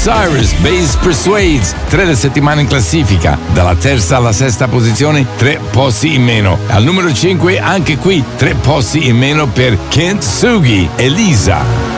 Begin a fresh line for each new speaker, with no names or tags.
Cyrus, Bass Persuades, 3 settimane in classifica. Dalla terza alla sesta posizione, 3 posti in meno. Al numero 5, anche qui, 3 posti in meno per Kintsugi, Elisa.